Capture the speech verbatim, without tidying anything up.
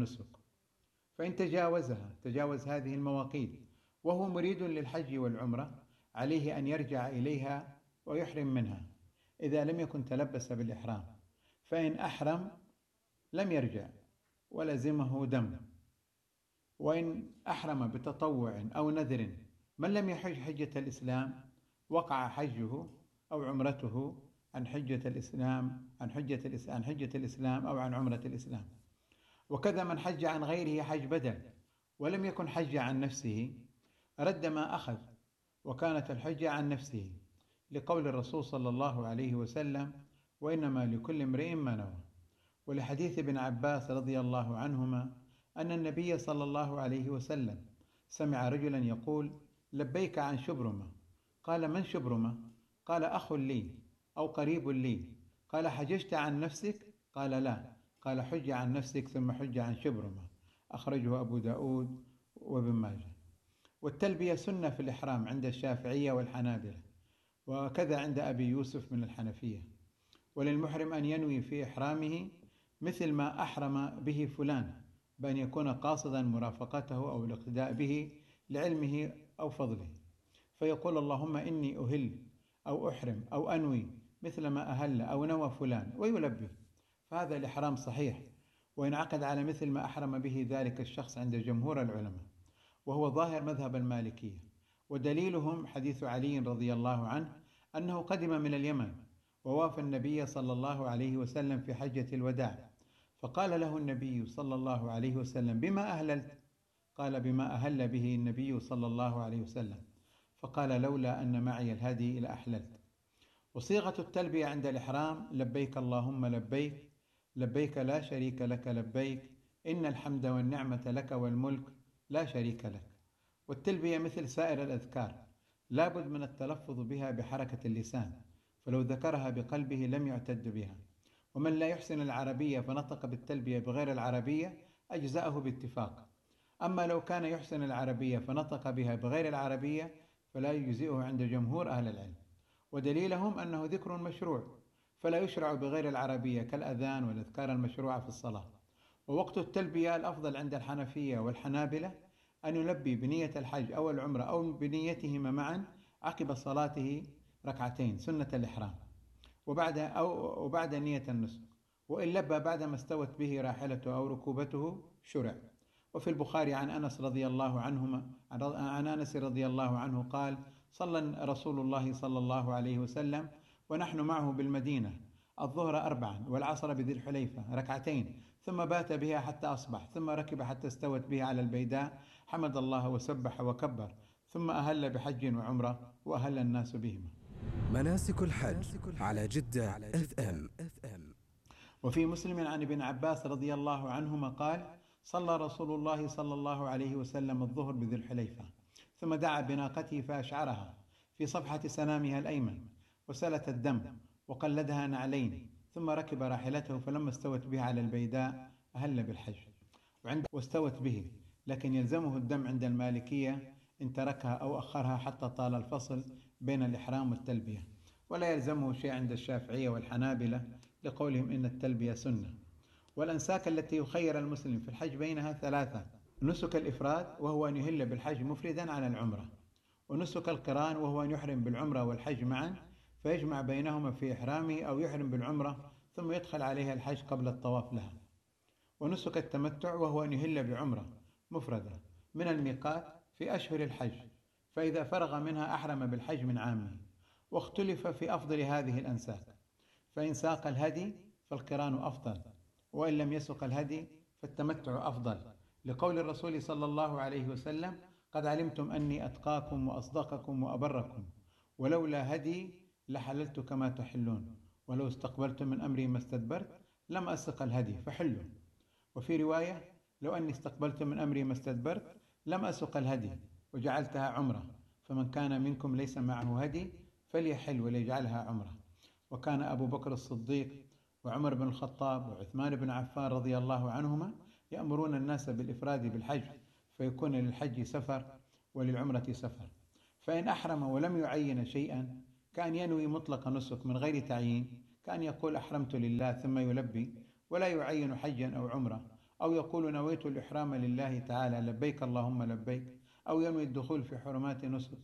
النسك، فإن تجاوزها تجاوز هذه المواقيت وهو مريد للحج والعمرة عليه أن يرجع إليها ويحرم منها إذا لم يكن تلبس بالإحرام، فإن أحرم لم يرجع ولزمه دم. وإن أحرم بتطوع أو نذر من لم يحج حجة الإسلام وقع حجه أو عمرته عن حجة الإسلام عن حجة الإسلام, عن حجة الإسلام أو عن عمرة الإسلام. وكذا من حج عن غيره حج بدل ولم يكن حج عن نفسه رد ما أخذ وكانت الحجة عن نفسه، لقول الرسول صلى الله عليه وسلم: وإنما لكل امرئ ما نوى. ولحديث ابن عباس رضي الله عنهما أن النبي صلى الله عليه وسلم سمع رجلا يقول: لبيك عن شبرمة. قال: من شبرمة؟ قال: أخ لي أو قريب لي. قال: حججت عن نفسك؟ قال: لا. قال: حج عن نفسك ثم حج عن شبرمة. أخرجه أبو داود وابن ماجه. والتلبية سنة في الإحرام عند الشافعية والحنابلة، وكذا عند أبي يوسف من الحنفية. وللمحرم أن ينوي في إحرامه مثل ما أحرم به فلان، بأن يكون قاصدا مرافقته أو الاقتداء به لعلمه أو فضله، فيقول: اللهم إني أهل أو أحرم أو أنوي مثل ما أهل أو نوى فلان، ويلبي، فهذا الإحرام صحيح وإن عقد على مثل ما أحرم به ذلك الشخص عند جمهور العلماء، وهو ظاهر مذهب المالكية. ودليلهم حديث علي رضي الله عنه أنه قدم من اليمن ووافى النبي صلى الله عليه وسلم في حجة الوداع، فقال له النبي صلى الله عليه وسلم: بما أهللت؟ قال: بما أهل به النبي صلى الله عليه وسلم. فقال: لولا أن معي الهدي لأحللت. وصيغة التلبية عند الإحرام: لبيك اللهم لبيك، لبيك لا شريك لك لبيك، إن الحمد والنعمة لك والملك لا شريك لك. والتلبية مثل سائر الأذكار لا بد من التلفظ بها بحركة اللسان، فلو ذكرها بقلبه لم يعتد بها. ومن لا يحسن العربية فنطق بالتلبية بغير العربية أجزأه باتفاق. أما لو كان يحسن العربية فنطق بها بغير العربية فلا يجزئه عند جمهور أهل العلم. ودليلهم أنه ذكر مشروع، فلا يشرع بغير العربية كالأذان والأذكار المشروعة في الصلاة. ووقت التلبية الأفضل عند الحنفية والحنابلة أن يلبي بنية الحج أو العمرة أو بنيتهما معا عقب صلاته ركعتين سنة الإحرام وبعد أو وبعد نية النسك، وإن لبى بعدما استوت به راحلته أو ركوبته شرع. وفي البخاري عن أنس رضي الله عنهما عن أنس رضي الله عنه قال: صلى رسول الله صلى الله عليه وسلم ونحن معه بالمدينة الظهر أربعا والعصر بذي الحليفة ركعتين، ثم بات بها حتى أصبح، ثم ركب حتى استوت به على البيداء، حمد الله وسبح وكبر، ثم أهل بحج وعمرة وأهل الناس بهما. مناسك الحج على جدة اف ام. وفي مسلم عن ابن عباس رضي الله عنهما قال: صلى رسول الله صلى الله عليه وسلم الظهر بذي الحليفة، ثم دعا بناقته فأشعرها في صفحة سنامها الأيمن وسلت الدم وقلدها نعلين، ثم ركب راحلته، فلما استوت به على البيداء أهل بالحج وعند واستوت به، لكن يلزمه الدم عند المالكية إن تركها أو أخرها حتى طال الفصل بين الإحرام والتلبية، ولا يلزمه شيء عند الشافعية والحنابلة لقولهم إن التلبية سنة. والأنساك التي يخير المسلم في الحج بينها ثلاثة: نسك الإفراد وهو أن يهل بالحج مفردا عن العمرة، ونسك القران وهو أن يحرم بالعمرة والحج معا فيجمع بينهما في إحرامه، أو يحرم بالعمرة ثم يدخل عليها الحج قبل الطواف لها، ونسك التمتع وهو أن يهل بعمرة مفردة من الميقات في أشهر الحج، فإذا فرغ منها أحرم بالحج من عامه. واختلف في أفضل هذه الأنساك، فإن ساق الهدي فالقران أفضل، وإن لم يسق الهدي فالتمتع أفضل، لقول الرسول صلى الله عليه وسلم: قد علمتم أني أتقاكم وأصدقكم وأبركم، ولولا هدي لحللت كما تحلون، ولو استقبلت من أمري ما استدبرت لم أسق الهدي فحلوا. وفي رواية: لو أني استقبلت من أمري ما استدبرت لم أسق الهدي وجعلتها عمرة، فمن كان منكم ليس معه هدي فليحل وليجعلها عمرة. وكان أبو بكر الصديق وعمر بن الخطاب وعثمان بن عفان رضي الله عنهما يأمرون الناس بالإفراد بالحج، فيكون للحج سفر وللعمرة سفر. فإن أحرم ولم يعين شيئا كأن ينوي مطلق نسك من غير تعيين، كأن يقول: أحرمت لله ثم يلبي ولا يعين حجا أو عمرة، أو يقول نويت الإحرام لله تعالى لبيك اللهم لبيك، أو ينوي الدخول في حرمات نسك